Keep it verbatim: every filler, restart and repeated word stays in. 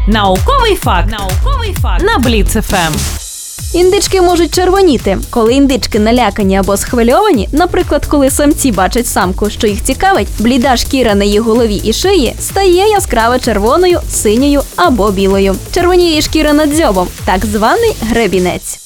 Науковий факт. Науковий факт на Бліц еф ем. Індички можуть червоніти. Коли індички налякані або схвильовані, наприклад, коли самці бачать самку, що їх цікавить, бліда шкіра на їх голові і шиї стає яскраво червоною, синьою або білою. Червоніє шкіра над дзьобом, так званий гребінець.